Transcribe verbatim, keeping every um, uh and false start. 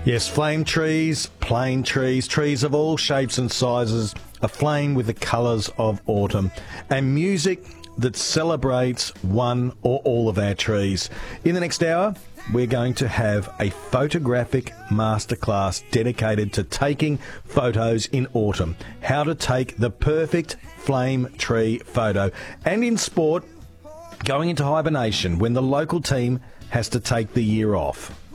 Yes, flame trees, plain trees, trees of all shapes and sizes, aflame with the colours of autumn, and music that celebrates one or all of our trees. In the next hour, we're going to have a photographic masterclass dedicated to taking photos in autumn, how to take the perfect flame tree photo. And in sport, going into hibernation when the local team has to take the year off.